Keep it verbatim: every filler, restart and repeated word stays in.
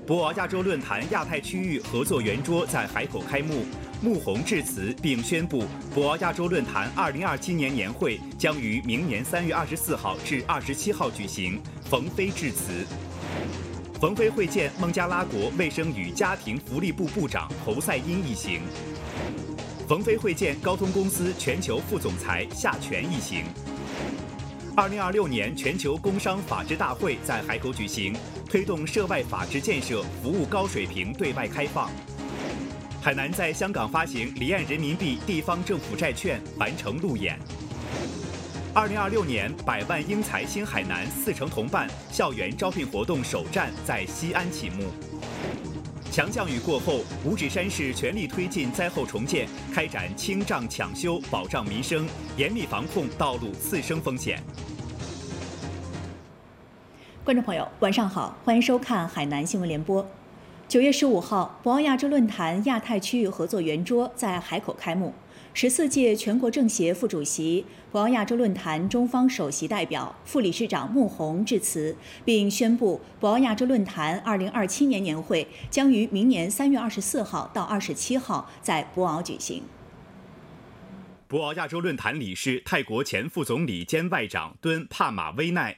博鳌亚洲论坛亚太区域合作圆桌在海口开幕，穆宏致辞并宣布，博鳌亚洲论坛二零二七年年会将于明年三月二十四号至二十七号举行。冯飞致辞。冯飞会见孟加拉国卫生与家庭福利部部长侯赛因一行。冯飞会见高通公司全球副总裁夏全一行。二零二六年全球工商法治大会在海口举行，推动涉外法治建设服务高水平对外开放。海南在香港发行离岸人民币地方政府债券完成路演。二零二六年百万英才新海南四城同办校园招聘活动首站在西安启幕。强降雨过后，五指山市全力推进灾后重建，开展清障抢修，保障民生，严密防控道路次生风险。 观众朋友，晚上好，欢迎收看海南新闻联播。九月十五号，博鳌亚洲论坛亚太区域合作圆桌在海口开幕。十四届全国政协副主席、博鳌亚洲论坛中方首席代表、副理事长穆宏致辞，并宣布博鳌亚洲论坛二零二七年年会将于明年三月二十四号到二十七号在博鳌举行。 博鳌亚洲论坛理事、泰国前副总理兼外长敦帕马威奈